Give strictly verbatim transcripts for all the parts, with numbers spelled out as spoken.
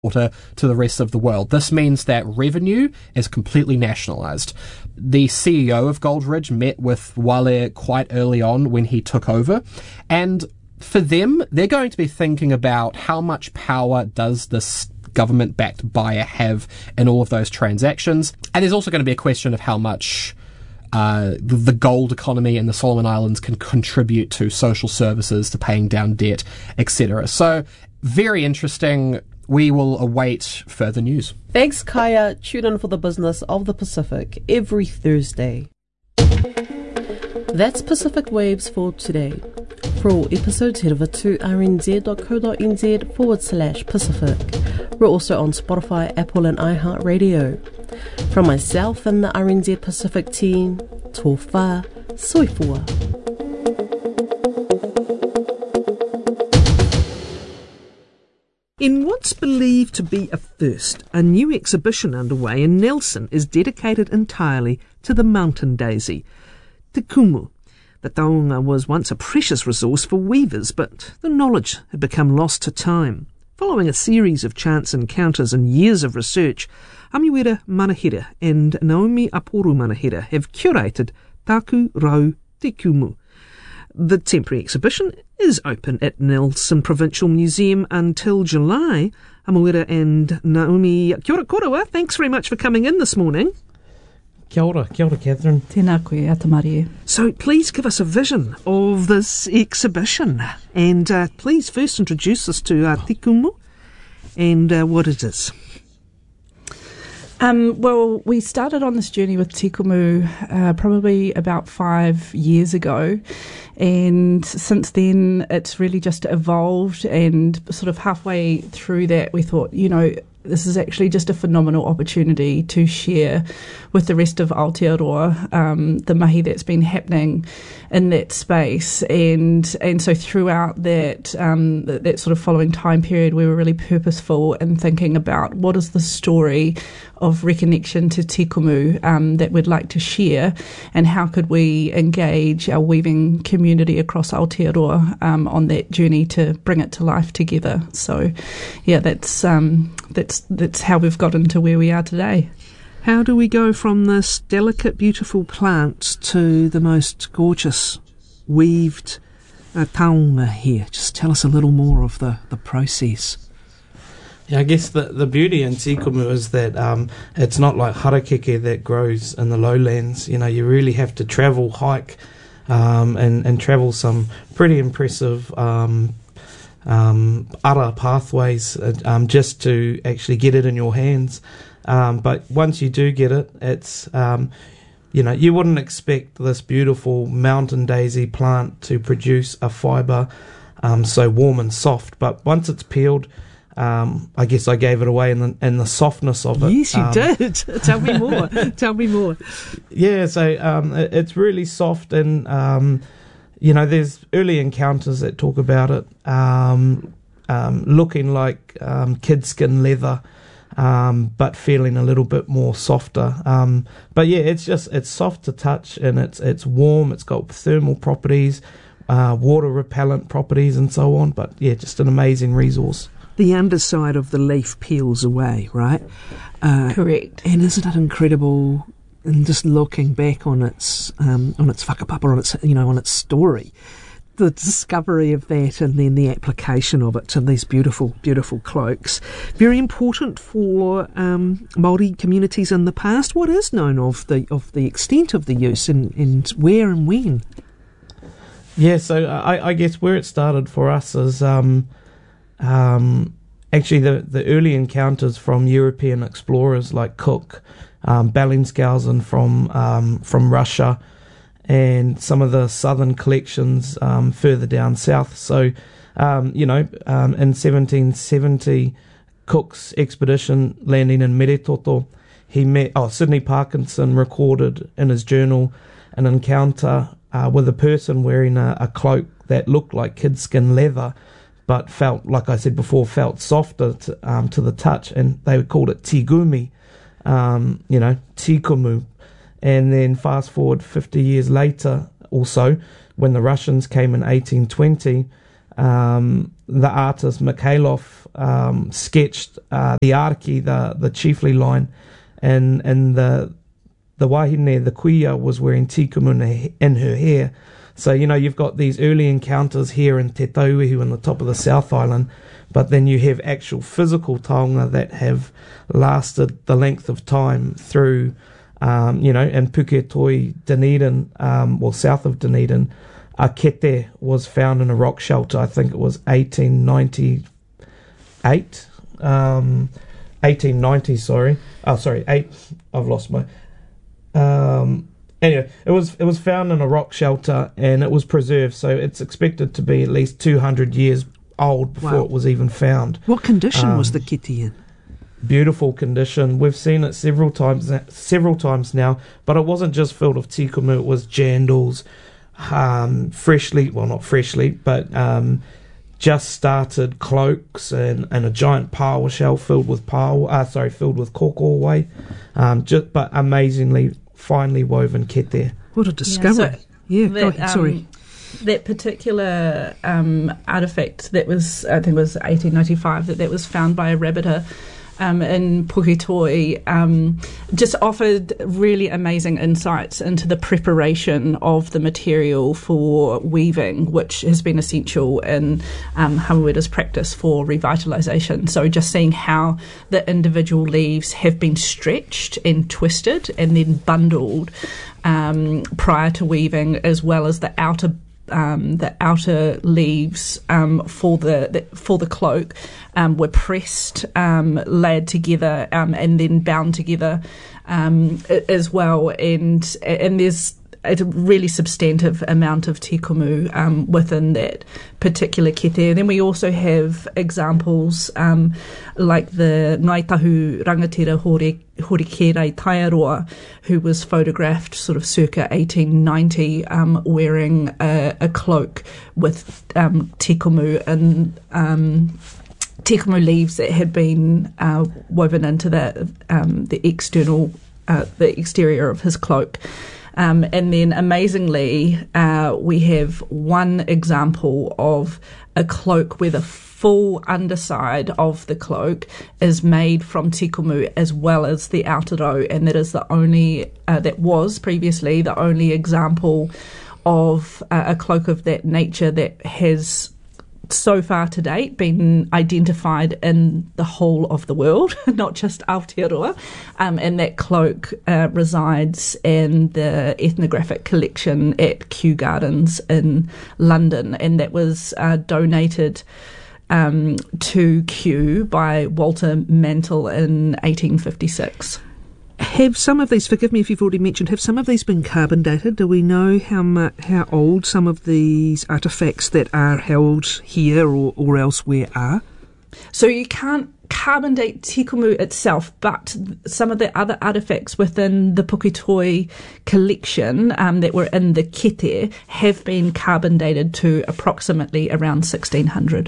water to the rest of the world. This means that revenue is completely nationalised. The C E O of Goldridge met with Wale quite early on when he took over, and for them, they're going to be thinking about how much power does this government-backed buyer have in all of those transactions, and there's also going to be a question of how much uh, the gold economy in the Solomon Islands can contribute to social services, to paying down debt, et cetera. So, very interesting. We will await further news. Thanks, Kaya. Tune in for the business of the Pacific every Thursday. That's Pacific Waves for today. For all episodes, head over to rnz.co.nz forward slash Pacific. We're also on Spotify, Apple and iHeartRadio. From myself and the R N Z Pacific team, tō whā, soifua. In what's believed to be a first, a new exhibition underway in Nelson is dedicated entirely to the mountain daisy, Te Kumu. The taonga was once a precious resource for weavers, but the knowledge had become lost to time. Following a series of chance encounters and years of research, Amiwera Manahira and Naomi Aporu Manahira have curated Taku Rau Te Kumu. The temporary exhibition is open at Nelson Provincial Museum until July. Amiwera and Naomi, kia ora koroa, thanks very much for coming in this morning. Kia ora, kia ora, Catherine. Tēnā koe, atamari. So please give us a vision of this exhibition, and uh, please first introduce us to uh, Te Kumu and uh, what it is. Um, well, we started on this journey with Te Kumu uh, probably about five years ago, and since then it's really just evolved, and sort of halfway through that we thought, you know, this is actually just a phenomenal opportunity to share with the rest of Aotearoa um, the mahi that's been happening in that space. And and so throughout that, um, that, that sort of following time period, we were really purposeful in thinking about what is the story of reconnection to Te Kumu um, that we'd like to share, and how could we engage our weaving community across Aotearoa um, on that journey to bring it to life together. So, yeah, that's um, that's that's how we've gotten to where we are today. How do we go from this delicate, beautiful plant to the most gorgeous weaved uh, taonga here? Just tell us a little more of the, the process. Yeah, I guess the, the beauty in Te Kumu is that um, it's not like harakeke that grows in the lowlands. You know, you really have to travel, hike, um, and, and travel some pretty impressive um, um, ara pathways uh, um, just to actually get it in your hands. Um, but once you do get it, it's, um, you know, you wouldn't expect this beautiful mountain daisy plant to produce a fibre um, so warm and soft. But once it's peeled, um, I guess I gave it away in the, in the softness of it. Yes, you um, did. Tell me more. Tell me more. Yeah, so um, it, it's really soft, and, um, you know, there's early encounters that talk about it um, um, looking like um, kid skin leather. Um, but feeling a little bit more softer. Um, but yeah, it's just it's soft to touch, and it's it's warm. It's got thermal properties, uh, water repellent properties, and so on. But yeah, just an amazing resource. The underside of the leaf peels away, right? Uh, Correct. And isn't it incredible? And just looking back on its um, on its whakapapa, on its you know on its story. The discovery of that, and then the application of it to these beautiful, beautiful cloaks. Very important for um, Māori communities in the past. What is known of the of the extent of the use, and, and where and when? Yeah, so I, I guess where it started for us is um, um, actually the, the early encounters from European explorers like Cook, um, Bellingshausen from um, from Russia, and some of the southern collections um, further down south. So, um, you know, um, in seventeen seventy, Cook's expedition landing in Meretoto, he met, oh, Sidney Parkinson recorded in his journal an encounter uh, with a person wearing a, a cloak that looked like kid skin leather, but felt, like I said before, felt softer to, um, to the touch, and they called it tigumi, um, you know, Te Kumu. And then fast forward fifty years later or so, when the Russians came in eighteen twenty, um, the artist Mikhailov um, sketched uh, the ariki, the the chiefly line, and and the the wahine, the kuia, was wearing tikumu in her hair. So, you know, you've got these early encounters here in Te Tauihu in the top of the South Island, but then you have actual physical taonga that have lasted the length of time through, um, you know, in Puketoi, Dunedin, um, well, south of Dunedin, a kete was found in a rock shelter. I think it was eighteen ninety-eight, um, eighteen ninety, sorry. Oh, sorry, eight, I've lost my... Um, anyway, it was it was found in a rock shelter and it was preserved, so it's expected to be at least two hundred years old before Wow. it was even found. What condition Um, was the kete in? Beautiful condition. We've seen it several times, several times now, but it wasn't just filled with tikumu. It was jandals, um, freshly, well, not freshly, but um, just started cloaks and, and a giant pawa shell filled with pawa, uh, sorry, filled with kokowai, um, just but amazingly finely woven kete. What a discovery. so Yeah, go that, ahead, sorry. um, that particular um, artefact that was, I think it was eighteen ninety-five, that that was found by a rabbiter um, in Puketoi, um, just offered really amazing insights into the preparation of the material for weaving, which has been essential in um, Hamaweda's practice for revitalisation. So just seeing how the individual leaves have been stretched and twisted and then bundled um, prior to weaving, as well as the outer Um, the outer leaves um, for the, the for the cloak um, were pressed, um, layered together, um, and then bound together um, as well. And and there's a really substantive amount of tikumu um, within that particular kete. Then we also have examples um, like the Ngaitahu Rangatira Hore, Horikerai Taiaroa, who was photographed sort of circa eighteen ninety um, wearing a, a cloak with um, tikumu and um, tikumu leaves that had been uh, woven into the, um, the external, uh, the exterior of his cloak. Um, and then amazingly, uh, we have one example of a cloak where the full underside of the cloak is made from tikumu as well as the outer row, and that is the only, uh, that was previously the only example of uh, a cloak of that nature that has so far to date been identified in the whole of the world, not just Aotearoa, um, and that cloak uh, resides in the ethnographic collection at Kew Gardens in London, and that was uh, donated um, to Kew by Walter Mantle in eighteen fifty-six. Have some of these, forgive me if you've already mentioned, have some of these been carbon dated? Do we know how mu- how old some of these artefacts that are held here or, or elsewhere are? So you can't carbon date tikumu itself, but some of the other artefacts within the Puketoi collection um, that were in the kete have been carbon dated to approximately around sixteen hundred.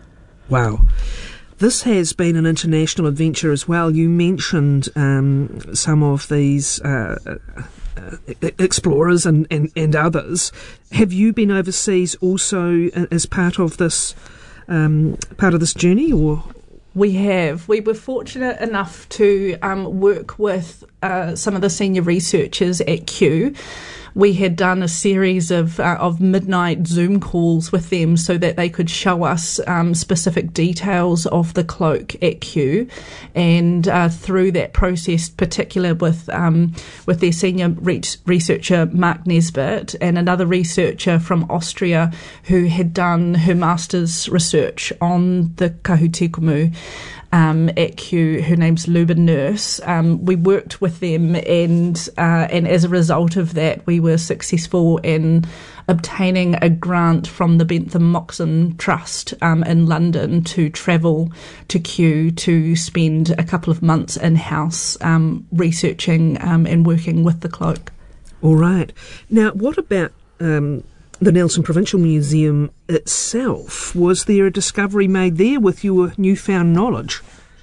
Wow. This has been an international adventure as well. You mentioned um, some of these uh, uh, explorers and, and, and others. Have you been overseas also as part of this um, part of this journey, or? We have. We were fortunate enough to um, work with uh, some of the senior researchers at Kew. We had done a series of uh, of midnight Zoom calls with them so that they could show us um, specific details of the cloak at Kew, and uh, through that process, particular with um, with their senior re- researcher Mark Nesbitt and another researcher from Austria who had done her master's research on the kahutikumu. Um, at Kew, her name's Luba Nurse. Um, we worked with them, and uh, and as a result of that, we were successful in obtaining a grant from the Bentham Moxon Trust um, in London to travel to Kew to spend a couple of months in-house um, researching um, and working with the cloak. All right. Now, what about um, the Nelson Provincial Museum itself? Was there a discovery made there with your newfound knowledge?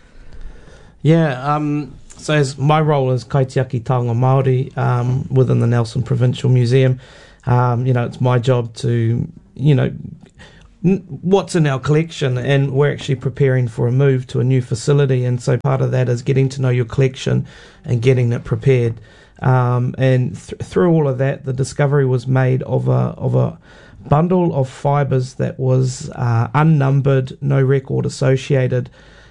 Yeah, um, so as my role as Kaitiaki Taonga Māori um, within the Nelson Provincial Museum, um, you know, it's my job to, you know, n- what's in our collection, and we're actually preparing for a move to a new facility, and so part of that is getting to know your collection and getting it prepared. Um, and th- through all of that, the discovery was made of a of a bundle of fibres that was uh, unnumbered, no record associated,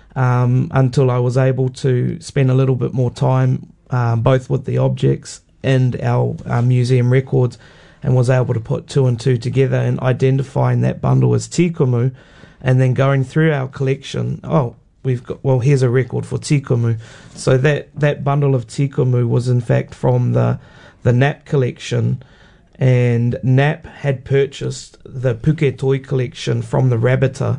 um, until I was able to spend a little bit more time um, both with the objects and our, our museum records, and was able to put two and two together and identifying that bundle as Tikumu, and then going through our collection. Oh, we've got, well, here's a record for Tikumu. So that, that bundle of Tikumu was in fact from the the Knapp collection, and Knapp had purchased the Puketoi collection from the Rabbiter,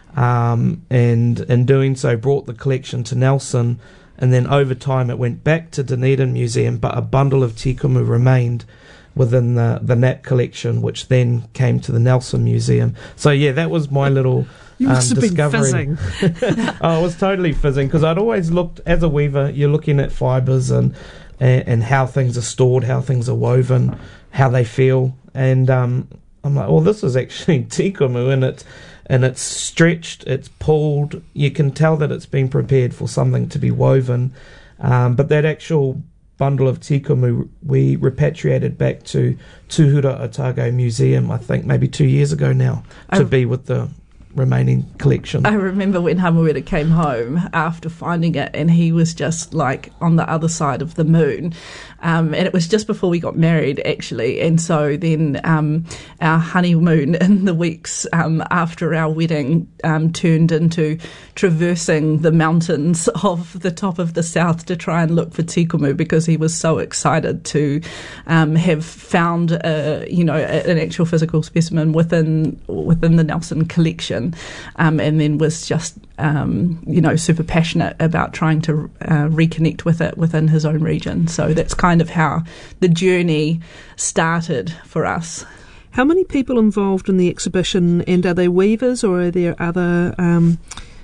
um, and in doing so brought the collection to Nelson, and then over time it went back to Dunedin Museum, but a bundle of Tikumu remained within the, the Knapp collection, which then came to the Nelson Museum. So yeah, that was my little You must um, have discovery. been fizzing. Oh, I was totally fizzing, because I'd always looked, as a weaver, you're looking at fibres and, and and how things are stored, how things are woven, how they feel, and um, I'm like, well, this is actually Tikumu, and it's and it's stretched, it's pulled. You can tell that it's been prepared for something to be woven, um, but that actual bundle of Tikumu we repatriated back to Tuhura Otago Museum, I think maybe two years ago now, to Oh. be with the remaining collection. I remember when Hamuera came home after finding it, and he was just like on the other side of the moon. Um, and it was just before we got married, actually. And so then um, our honeymoon in the weeks um, after our wedding um, turned into traversing the mountains of the top of the south to try and look for Tikumu, because he was so excited to um, have found a, you know, a, an actual physical specimen within within the Nelson collection. Um, and then was just, um, you know, super passionate about trying to uh, reconnect with it within his own region. So that's kind of how the journey started for us. How many people involved in the exhibition, and are they weavers, or are there other um,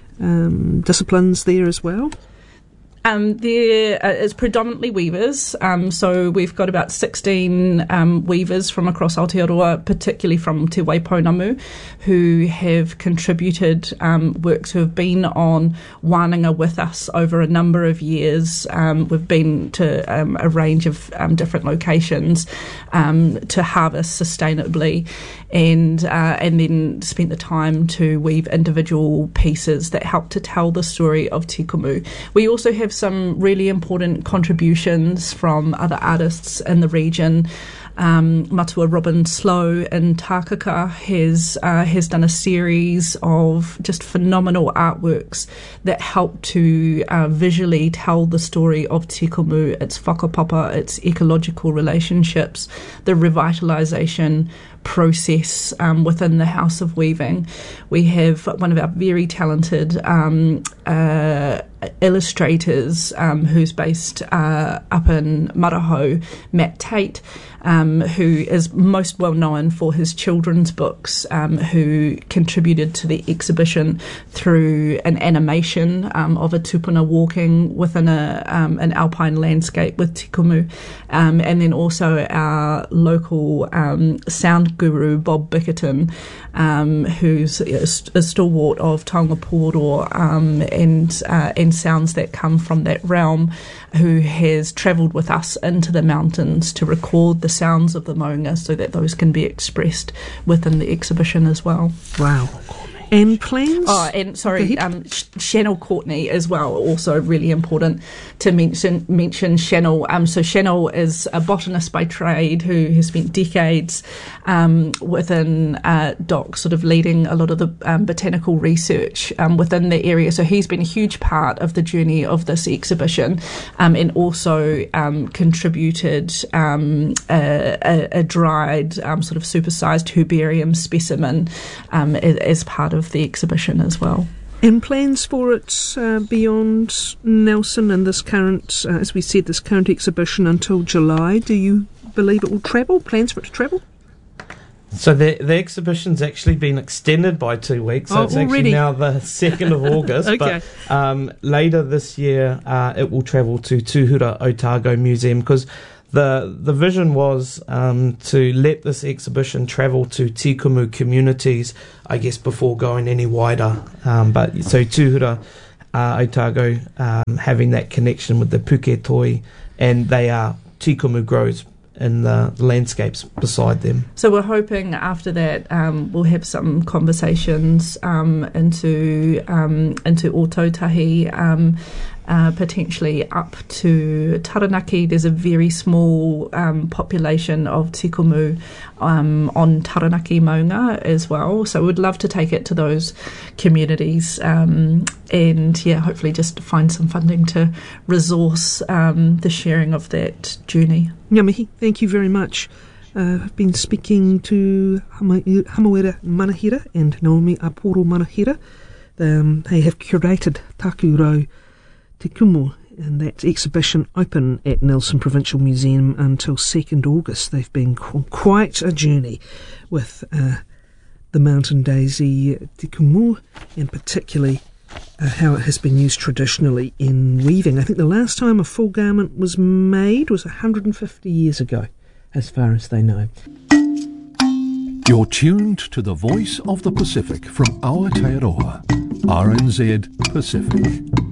um, disciplines there as well? Um, there uh, is predominantly weavers, um, so we've got about sixteen um, weavers from across Aotearoa, particularly from Te Waipounamu, who have contributed um, works, who have been on wānanga with us over a number of years. Um, we've been to um, a range of um, different locations um, to harvest sustainably, and uh, and then spent the time to weave individual pieces that help to tell the story of Tikumu. We also have some really important contributions from other artists in the region. Um, Matua Robin Slow in Tākaka has uh, has done a series of just phenomenal artworks that help to uh, visually tell the story of Tikumu, its whakapapa, its ecological relationships, the revitalisation process um, within the House of Weaving. We have one of our very talented um, uh, illustrators um, who's based uh, up in Maraho, Matt Tate, um, who is most well known for his children's books, um, who contributed to the exhibition through an animation um, of a tupuna walking within a um, an alpine landscape with Tikumu, um, and then also our local um, sound guru Bob Bickerton, um, who's a, a stalwart of taonga pōro um, and uh, and sounds that come from that realm, who has travelled with us into the mountains to record the sounds of the maunga so that those can be expressed within the exhibition as well. Wow. And plans? Oh, and sorry, um, Channel Courtney as well, also really important to mention. Mention Channel. Um, so Channel is a botanist by trade who has spent decades um, within uh, D O C, sort of leading a lot of the um, botanical research um, within the area. So he's been a huge part of the journey of this exhibition, um, and also um, contributed um, a, a, a dried, um, sort of supersized herbarium specimen um, as, as part of the exhibition as well. And plans for it uh, beyond Nelson and this current, uh, as we said, this current exhibition until July. Do you believe it will travel? Plans for it to travel? So the the exhibition's actually been extended by two weeks. So oh, it's already? actually now the second of August. Okay. But um, later this year, uh, it will travel to Tuhura Otago Museum, because the the vision was um, to let this exhibition travel to Tikumu communities, I guess, before going any wider. Um, but so Tuhura uh, Otago um, having that connection with the Puketoi, and they are Tikumu grows in the landscapes beside them. So we're hoping after that um, we'll have some conversations um, into um, into Ōtautahi, um, uh, potentially up to Taranaki. There's a very small um, population of tikumu um, on Taranaki Maunga as well. So we'd love to take it to those communities um, and, yeah, hopefully just find some funding to resource um, the sharing of that journey. Ngā mihi, thank you very much. Uh, I've been speaking to Hama, Hamawera Manahira and Naomi Aporo Manahira. Um, they have curated Takurau Te Kumu, and that exhibition open at Nelson Provincial Museum until second August. They've been qu- quite a journey with uh, the mountain daisy Te Kumu, and particularly uh, how it has been used traditionally in weaving. I think the last time a full garment was made was one hundred fifty years ago, as far as they know. You're tuned to the Voice of the Pacific from Aotearoa, R N Z Pacific.